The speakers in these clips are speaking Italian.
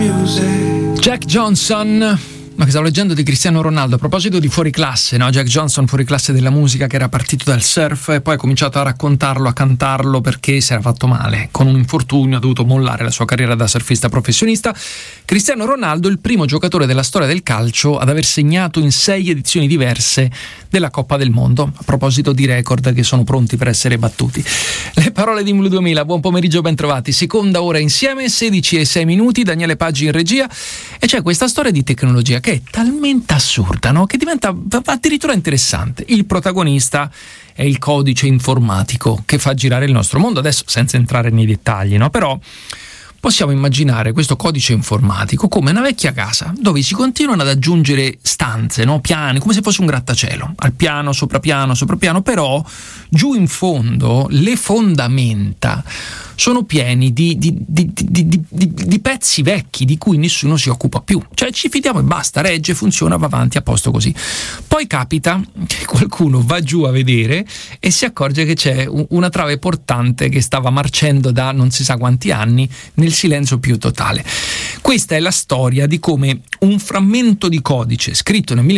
Jack Johnson. Ma che stavo leggendo di Cristiano Ronaldo a proposito di fuori classe, no? Jack Johnson, fuori classe della musica, che era partito dal surf e poi ha cominciato a raccontarlo, a cantarlo perché si era fatto male con un infortunio, ha dovuto mollare la sua carriera da surfista professionista. Cristiano Ronaldo, il primo giocatore della storia del calcio ad aver segnato in 6 edizioni diverse della Coppa del Mondo, a proposito di record che sono pronti per essere battuti. Le parole di Mlu 2000, buon pomeriggio, ben trovati. Seconda ora insieme, 16:06, Daniele Paggi in regia, e c'è questa storia di tecnologia che è talmente assurda, no? Che diventa addirittura interessante. Il protagonista è il codice informatico che fa girare il nostro mondo, adesso senza entrare nei dettagli, no? Però possiamo immaginare questo codice informatico come una vecchia casa dove si continuano ad aggiungere stanze, no? Piani, come se fosse un grattacielo, al piano, sopra piano, però giù in fondo le fondamenta sono pieni di pezzi vecchi di cui nessuno si occupa più. Cioè ci fidiamo e basta, regge, funziona, va avanti a posto così. Poi capita che qualcuno va giù a vedere e si accorge che c'è una trave portante che stava marcendo da non si sa quanti anni nel silenzio più totale. Questa è la storia di come un frammento di codice scritto nel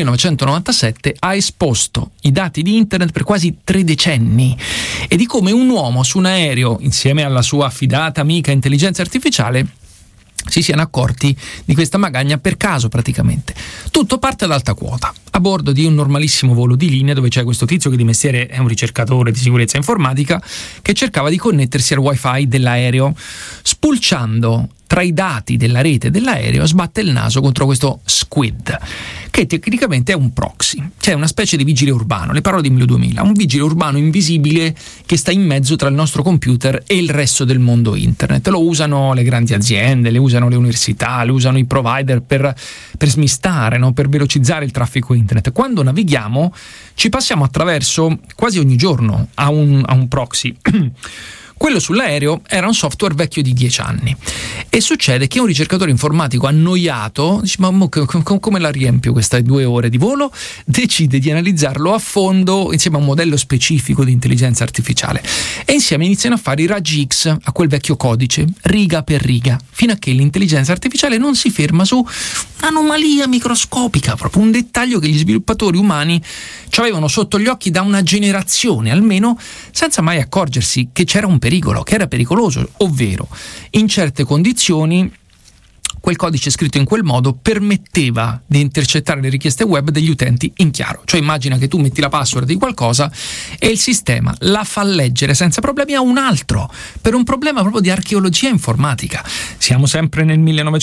1997 ha esposto i dati di internet per quasi 3 decenni e di come un uomo su un aereo, insieme alla sua affidata amica intelligenza artificiale, si siano accorti di questa magagna per caso praticamente. Tutto parte ad alta quota, a bordo di un normalissimo volo di linea dove c'è questo tizio che di mestiere è un ricercatore di sicurezza informatica che cercava di connettersi al wifi dell'aereo. Spulciando tra i dati della rete dell'aereo sbatte il naso contro questo Squid, che tecnicamente è un proxy, cioè una specie di vigile urbano. Le parole di Mlu 2000, un vigile urbano invisibile che sta in mezzo tra il nostro computer e il resto del mondo internet. Lo usano le grandi aziende, le usano le università, le usano i provider per smistare, no? Per velocizzare il traffico internet. Quando navighiamo ci passiamo attraverso quasi ogni giorno a un proxy. Quello sull'aereo era un software vecchio di 10 anni e succede che un ricercatore informatico annoiato dice: ma come la riempio queste 2 ore di volo? Decide di analizzarlo a fondo insieme a un modello specifico di intelligenza artificiale e insieme iniziano a fare i raggi X a quel vecchio codice, riga per riga, fino a che l'intelligenza artificiale non si ferma su un'anomalia microscopica, proprio un dettaglio che gli sviluppatori umani ci avevano sotto gli occhi da una generazione almeno, senza mai accorgersi che c'era un pericolo, che era pericoloso, ovvero in certe condizioni quel codice scritto in quel modo permetteva di intercettare le richieste web degli utenti in chiaro. Cioè immagina che tu metti la password di qualcosa e il sistema la fa leggere senza problemi a un altro, per un problema proprio di archeologia informatica. Siamo sempre nel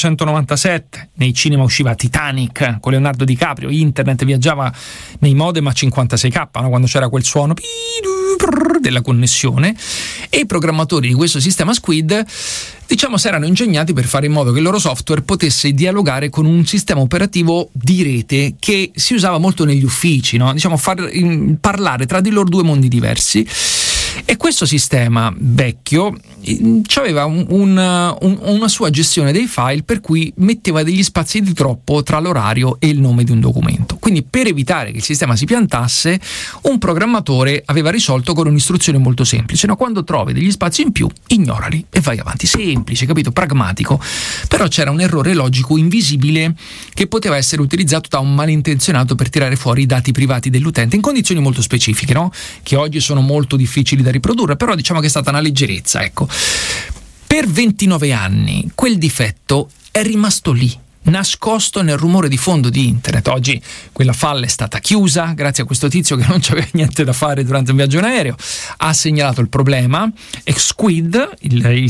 1997, nei cinema usciva Titanic con Leonardo DiCaprio, internet viaggiava nei modem a 56k, no? Quando c'era quel suono della connessione, e i programmatori di questo sistema Squid si erano ingegnati per fare in modo che il loro software potesse dialogare con un sistema operativo di rete che si usava molto negli uffici, no? Parlare tra di loro 2 mondi diversi. E questo sistema vecchio aveva una sua gestione dei file, per cui metteva degli spazi di troppo tra l'orario e il nome di un documento. Quindi, per evitare che il sistema si piantasse, un programmatore aveva risolto con un'istruzione molto semplice: no? Quando trovi degli spazi in più, ignorali e vai avanti. Semplice, capito? Pragmatico. Però c'era un errore logico invisibile che poteva essere utilizzato da un malintenzionato per tirare fuori i dati privati dell'utente in condizioni molto specifiche, no? Che oggi sono molto difficili da riprodurre, però diciamo che è stata una leggerezza, ecco. Per 29 anni quel difetto è rimasto lì, nascosto nel rumore di fondo di internet. Oggi quella falla è stata chiusa grazie a questo tizio che non c'aveva niente da fare durante un viaggio in aereo, ha segnalato il problema e Squid, il